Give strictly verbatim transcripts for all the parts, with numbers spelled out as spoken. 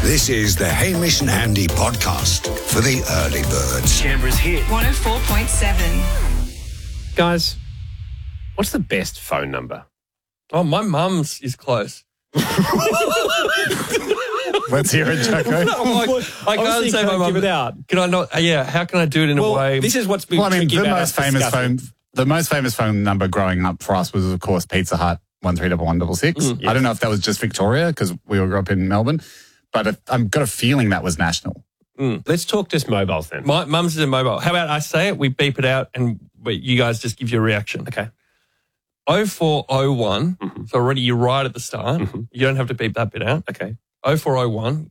This is the Hamish and Andy podcast for the early birds. Canberra's hit. one oh four point seven. Guys, what's the best phone number? Oh, my mum's is close. Let's hear it, Jacko. I'm like, I can't Obviously say you my can't mum. give it out. Can I not? uh, Yeah, how can I do it in Well, a way? this is what's been Well, I mean, tricky the about most us famous discussing. phone, the most famous phone number growing up for us was, of course, Pizza Hut one three one one six six. Mm, I don't know if that was just Victoria because we all grew up in Melbourne, but it, I've got a feeling that was national. Let's talk just mobiles then. My mum's is a mobile. How about I say it, we beep it out, and we, you guys just give your reaction. Okay. oh four oh one, Mm-hmm. so already you're right at the start. Mm-hmm. You don't have to beep that bit out. Okay. oh four oh one.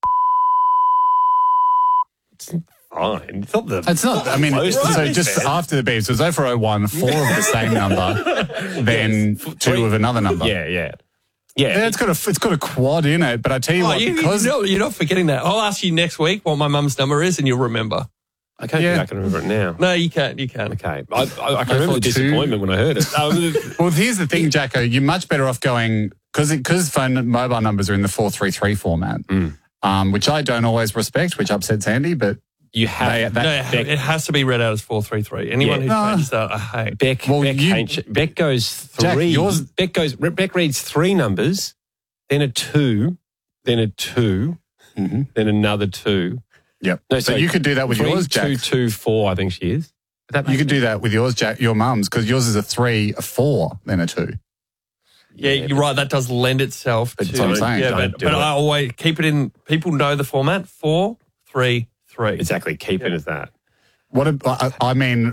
Fine. It's not the... It's not, I mean, Close to so it, just man. after the beeps, it was oh four oh one, four of the same number, then two of another number. Yeah, yeah. Yeah. Yeah, it's got a it's got a quad in it, but I tell you Oh, what, you, because you're, not, you're not forgetting that. I'll ask you next week what my mum's number is, and you'll remember. I can't Yeah. think I can remember it now. No, you can't. You can't. Okay. I, I, I can remember the two. disappointment when I heard it. Um, well, here's the thing, Jacko, you're much better off going because because phone mobile numbers are in the four three three format, Mm. um, which I don't always respect, which upsets Andy, but you have... They- that- No, Beck, it has to be read out as four three three. Anyone Yeah. who No. changes that, I hate. Beck, Well, Beck, you- hates- Beck goes Jack, three. yours- Beck goes. Beck reads three numbers, then a two, then a two, Mhm. then another two. Yep. No, so sorry, you could do that with three, yours, Jack. Two, two, four. I think she is. That You could do that with yours, Jack, your mum's, because yours is a three, a four, then a two. Yeah, you're right. That does lend itself to. That's what I'm saying. Yeah, Don't but, do but it. I always keep it in. People know the format. Four, three, three. Exactly. Keep it as that. What a, I, I mean,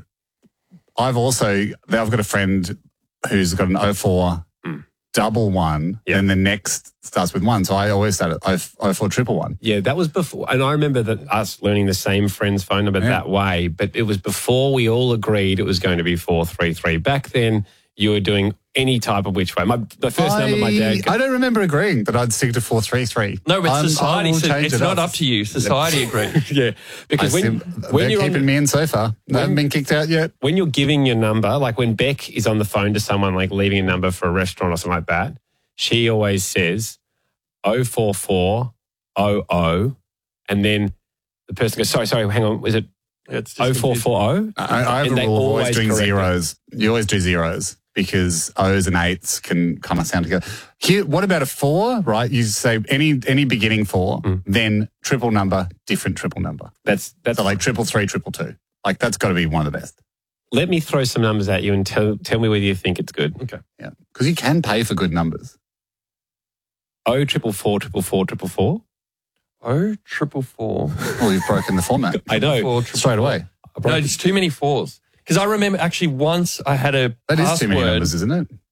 I've also, I've got a friend who's got an oh four double one, Yeah. and the next starts with one. So I always start at oh four triple one. Yeah, that was before. And I remember that us learning the same friend's phone number Yeah. that way, but it was before we all agreed it was going to be four three three. Back then, you were doing any type of which way. My, the first number my dad... I don't remember agreeing that I'd stick to four three three. No, but I'm- I society will said change it's it not up. up to you. Society agreed. Yeah, because I when, see- when they're you're keeping on, me in so far. They haven't been kicked out yet. when you're giving your number, like when Beck is on the phone to someone, like leaving a number for a restaurant or something like that, she always says oh four four oh oh, and then the person goes, sorry, sorry, hang on, was it It's just oh four four oh? I, I have And a they rule of always always doing correct it. zeros. You always do zeros because O's and eights can kind of sound together. Here, what about a four, right? You say any any beginning four, Mm. then triple number, different triple number. That's, that's So like triple three, triple two. Like that's got to be one of the best. Let me throw some numbers at you and tell, tell me whether you think it's good. Okay. Yeah. Because you can pay for good numbers. Oh, triple four, triple four, triple four. Oh, triple four. Well, you've broken the format. I know. Four, triple Straight four. away. No, it's too many fours. Because I remember actually once I had a That password. is too many numbers, isn't it?